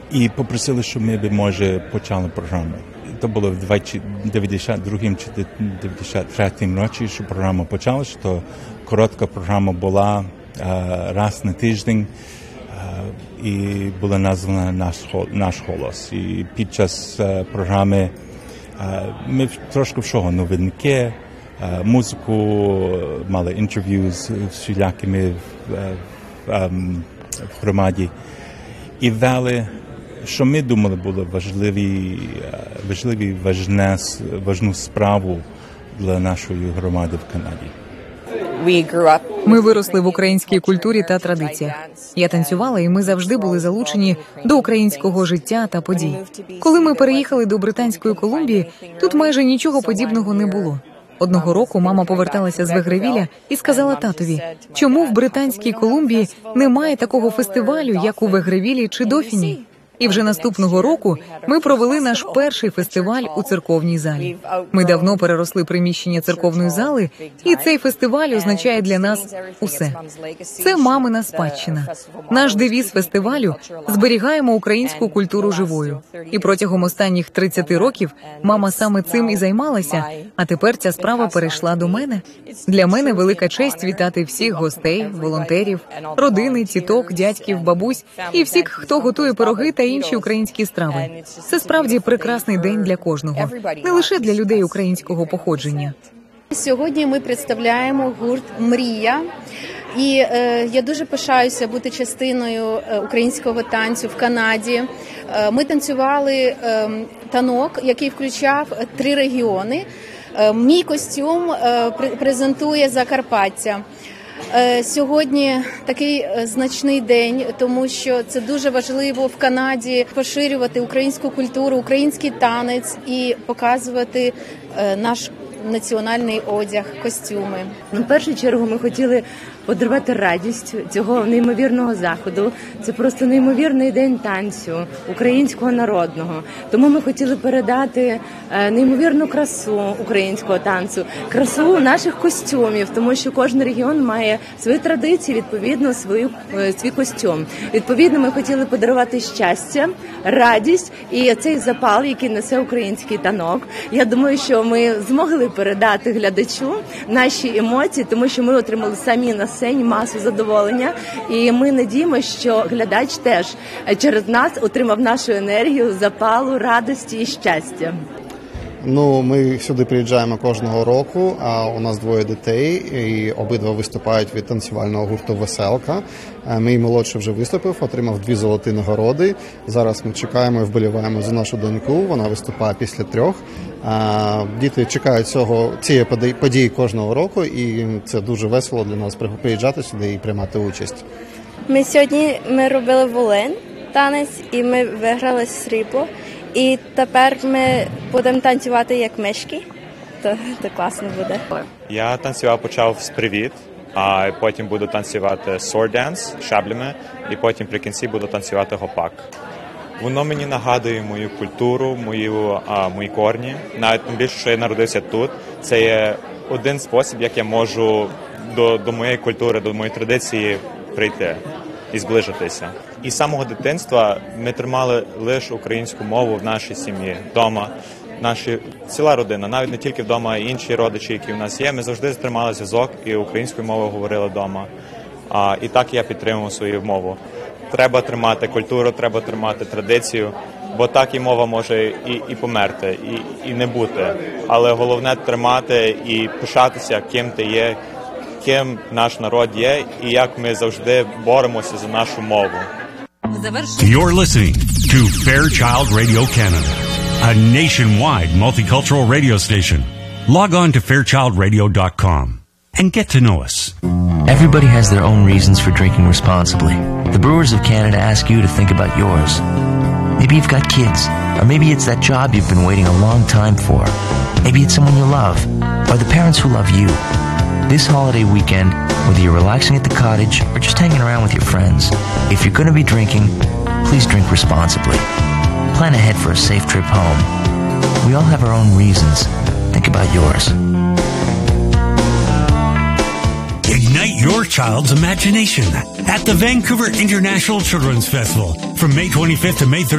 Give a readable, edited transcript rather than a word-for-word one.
і попросили, щоб ми б, може, почали програму. То було в 92-м чи 93-м році, що програма почалася, то коротка програма була раз на тиждень, і була названа «Наш голос». І під час програми ми трошки всього, новинки, музику, мали інтерв'ю з всілякими в громаді. І вели, що ми думали, було важну справу для нашої громади в Канаді. Ми виросли в українській культурі та традиціях. Я танцювала, і ми завжди були залучені до українського життя та подій. Коли ми переїхали до Британської Колумбії, тут майже нічого подібного не було. Одного року мама поверталася з Вегревіля і сказала татові, чому в Британській Колумбії немає такого фестивалю, як у Вегревілі чи Дофіні? І вже наступного року ми провели наш перший фестиваль у церковній залі. Ми давно переросли приміщення церковної зали, і цей фестиваль означає для нас усе. Це мамина спадщина. Наш девіз фестивалю – «Зберігаємо українську культуру живою». І протягом останніх 30 років мама саме цим і займалася, а тепер ця справа перейшла до мене. Для мене велика честь вітати всіх гостей, волонтерів, родини, тіток, дядьків, бабусь і всіх, хто готує пироги та інші українські страви. Це справді прекрасний день для кожного, не лише для людей українського походження. Сьогодні ми представляємо гурт «Мрія». І я дуже пишаюся бути частиною українського танцю в Канаді. Ми танцювали танок, який включав 3 регіони. Мій костюм презентує Закарпаття. Сьогодні такий значний день, тому що це дуже важливо в Канаді поширювати українську культуру, український танець і показувати наш національний одяг, костюми. В першу чергу ми хотіли подарувати радість цього неймовірного заходу. Це просто неймовірний день танцю, українського народного. Тому ми хотіли передати неймовірну красу українського танцю, красу наших костюмів, тому що кожен регіон має свої традиції, відповідно, свій костюм. Відповідно, ми хотіли подарувати щастя, радість і цей запал, який несе український танок. Я думаю, що ми змогли передати глядачу наші емоції, тому що ми отримали самі на сцені масу задоволення. І ми надіємося, що глядач теж через нас отримав нашу енергію, запалу, радості і щастя. Ми сюди приїжджаємо кожного року, а у нас 2 дітей, і обидва виступають від танцювального гурту «Веселка». Мій молодший вже виступив, отримав 2 золоті нагороди. Зараз ми чекаємо і вболіваємо за нашу доньку, вона виступає після 3. Діти чекають цієї події кожного року, і це дуже весело для нас приїжджати сюди і приймати участь. Сьогодні ми робили волин, танець, і ми виграли срібло. І тепер ми будемо танцювати як мишки, то класно буде. Я почав з «Привіт», а потім буду танцювати sword dance, шаблями, і потім при кінці буду танцювати гопак. Воно мені нагадує мою культуру, мої корні. Навіть тим більше, що я народився тут, це є один спосіб, як я можу до моєї культури, до моєї традиції прийти і зближитися. І з самого дитинства ми тримали лише українську мову в нашій сім'ї, вдома. Ціла родина, навіть не тільки вдома, а й інші родичі, які в нас є, ми завжди тримали зв'язок і українською мовою говорили вдома. І так я підтримував свою мову. Треба тримати культуру, треба тримати традицію, бо так і мова може і померти, і не бути. Але головне тримати і пишатися, ким ти є, ким наш народ є, і як ми завжди боремося за нашу мову. You're listening to Fairchild Radio Canada, a nationwide multicultural radio station. Log on to fairchildradio.com and get to know us. Everybody has their own reasons for drinking responsibly. The Brewers of Canada ask you to think about yours. Maybe you've got kids, or maybe it's that job you've been waiting a long time for. Maybe it's someone you love, or the parents who love you. This holiday weekend, whether you're relaxing at the cottage or just hanging around with your friends, if you're going to be drinking, please drink responsibly. Plan ahead for a safe trip home. We all have our own reasons. Think about yours. Ignite your child's imagination at the Vancouver International Children's Festival from May 25th to May 30th.